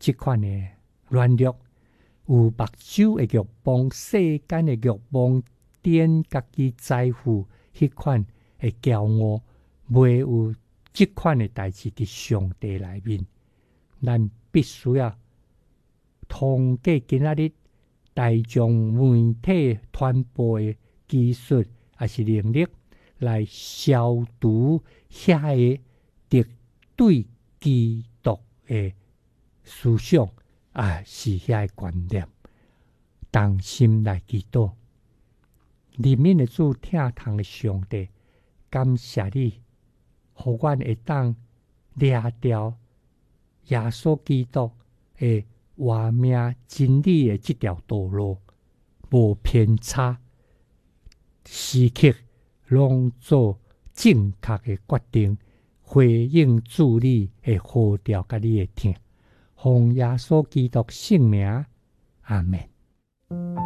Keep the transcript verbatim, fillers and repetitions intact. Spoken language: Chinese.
这款的软弱，有目睭的欲望、世间的欲望、点家己财富迄款的骄傲，袂有这款的代志伫上帝内面。咱必须要通过今仔日大众媒体传播的技术也是能力，来消除遐个敌对基督的思想，啊，是遐个观念。同心来祈祷，怜悯的主，疼痛的上帝，感谢你，互阮会当掠掉耶稣基督的活命真理的这条道路，无偏差，时刻拢做正确的决定，回应主你的呼召甲你的听，奉耶稣基督圣名，阿们。